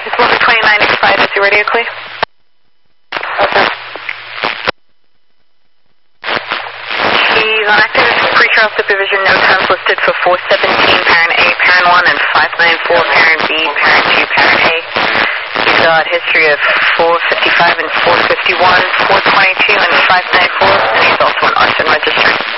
It's Movie 29 expired. Is your radio clear? Okay. He's on active pre-trial supervision. No terms listed for 417, parent A, parent 1, and 594, parent B, parent 2, parent A. He's got history of 455 and 451, 422, and 594, and he's also an arson registrar.